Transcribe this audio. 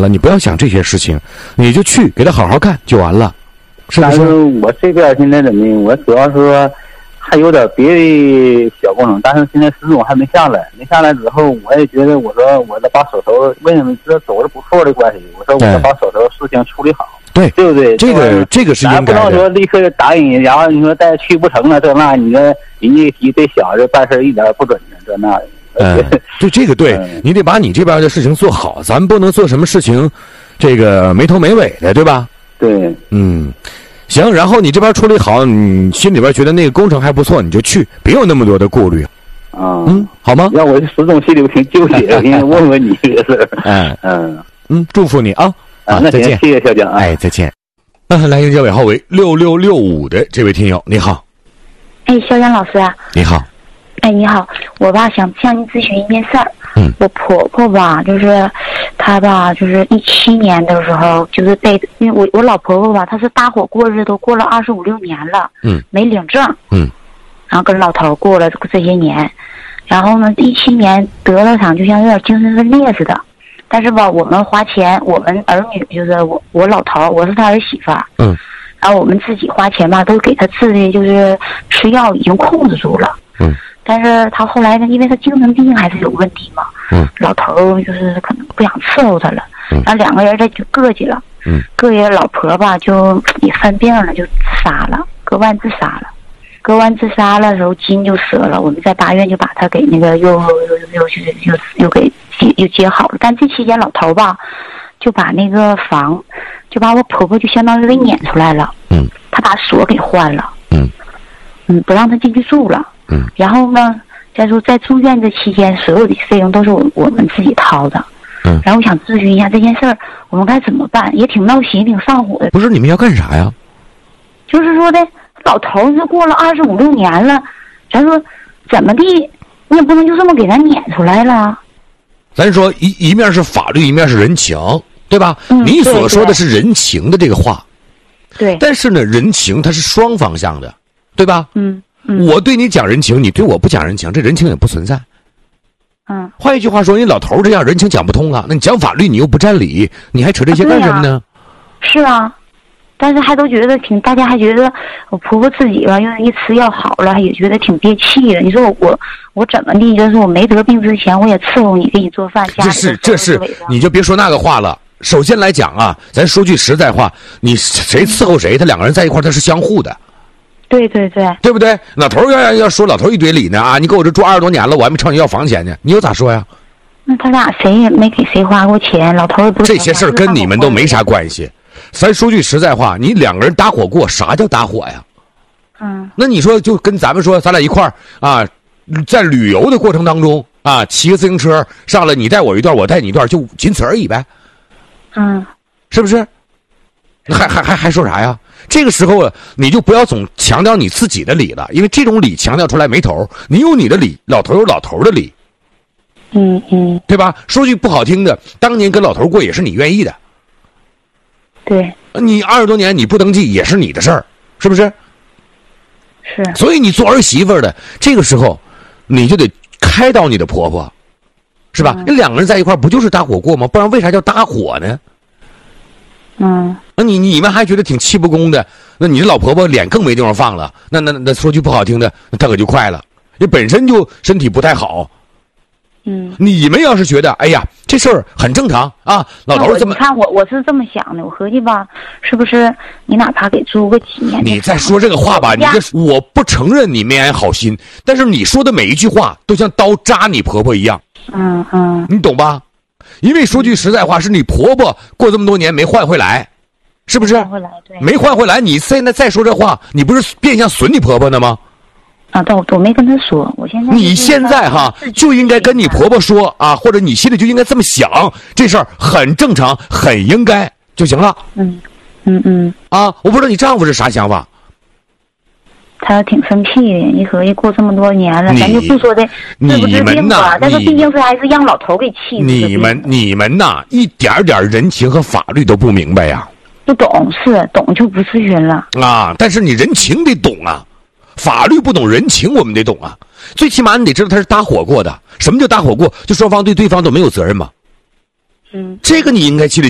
了，你不要想这些事情，你就去给他好好干就完了，是不是？ 但是我这边现在怎么？我主要说还有点别的小工程，但是现在始终还没下来。没下来之后，我也觉得我说我得把手头为什么这走着不错的关系，我说我得把手头事情处理好。 对， 对不对？ 这个是应该的。 咱不能说立刻答应，然后你说再去不成了这那，你说人家提对小子办事一点不准的这那的。 就这个对，你得把你这边的事情做好，咱不能做什么事情，这个没头没尾的，对吧？ 对， 行，然后你这边处理好，你心里边觉得那个工程还不错，你就去，别有那么多的顾虑。好吗？ 让我始终心里挺纠结，因为问问你这个事儿。 祝福你啊！ 那再见， 谢谢小江啊！ 再见。来迎接尾号为6665的这位听友，你好。 肖江老师啊。 你好。 你好，我吧想向您咨询一件事儿。我婆婆吧，就是她吧，就是17年的时候，就是因为我老婆婆吧，她是搭伙过日都过了25、26年了，没领证，然后跟老头过了这些年，然后呢，17年得了场就像有点精神分裂似的。但是吧，我们花钱，我们儿女就是我老头，我是他儿媳妇儿，然后我们自己花钱吧，都给他治的，就是吃药已经控制住了，但是他后来呢，因为他精神病还是有问题嘛，老头就是可能不想伺候他了，然后两个人这就膈气了，膈气老婆吧就也犯病了，就自杀了，割腕自杀了。割完自杀了的时候，筋就折了。我们在8月就把他给那个又接好了。但这期间老头吧，就把那个房，就把我婆婆就相当于给撵出来了。他把锁给换了。不让他进去住了。然后呢，再说在住院这期间，所有的费用都是我们自己掏的。然后我想咨询一下这件事儿，我们该怎么办？也挺闹心，挺上火的。 不是你们要干啥呀？ 就是说的。老头是过了25、26年了，咱说怎么地，你也不能就这么给他撵出来了。 咱说一面是法律，一面是人情，对吧？你所说的是人情的这个话， 对。 但是呢，人情它是双方向的，对吧？我对你讲人情，你对我不讲人情，这人情也不存在。换一句话说，你老头这样人情讲不通了，那你讲法律你又不占理，你还扯这些干什么呢？ 是啊。但是还都觉得大家还觉得我婆婆自己吧，因为一吃药好了，也觉得挺憋气的。你说我怎么地？就是我没得病之前，我也伺候你，给你做饭。 这是，你就别说那个话了。首先来讲啊，咱说句实在话，你谁伺候谁，他两个人在一块他是相互的。 对， 对不对？老头要说老头一堆理呢啊！你给我这住20多年了，我还没朝你要房钱呢，你又咋说呀？ 那他俩谁也没给谁花过钱，老头也不。 这些事儿跟你们都没啥关系。咱说句实在话，你两个人搭伙过，啥叫搭伙呀？那你说就跟咱们说，咱俩一块儿啊，在旅游的过程当中啊，骑个自行车上来，你带我一段，我带你一段，就仅此而已呗。是不是？还说啥呀？这个时候啊，你就不要总强调你自己的理了，因为这种理强调出来没头。你有你的理，老头有老头的理。对吧？说句不好听的，当年跟老头过也是你愿意的。 对， 你20多年你不登记也是你的事儿，是不是？ 是。 所以你做儿媳妇的这个时候，你就得开导你的婆婆，是吧？那两个人在一块不就是搭伙过吗？不然为啥叫搭伙呢？那你们还觉得挺气不公的，那你的老婆婆脸更没地方放了。那说句不好听的，她可就快了，也本身就身体不太好。你们要是觉得，哎呀，这事儿很正常啊，老头这么， 你看我是这么想的，我合计吧，是不是你哪怕给租个几年？ 你再说这个话吧，我不承认你没安好心，但是你说的每一句话都像刀扎你婆婆一样。你懂吧？因为说句实在话，是你婆婆过这么多年没换回来，是不是？没换回来，你现在再说这话，你不是变相损你婆婆呢吗？ 但我没跟她说，我现在你现在就应该跟你婆婆说啊，或者你心里就应该这么想，这事儿很正常，很应该就行了。我不知道你丈夫是啥想法。 他挺生气的，你合计过这么多年了，咱就不说的治不治病吧，但是毕竟是还是让老头给气死。 你们呐，一点点人情和法律都不明白呀。 不懂，是懂就不咨询了啊。但是你人情得懂啊。法律不懂，人情我们得懂啊。最起码你得知道他是搭伙过的。什么叫搭伙过？就双方对对方都没有责任嘛。这个你应该记得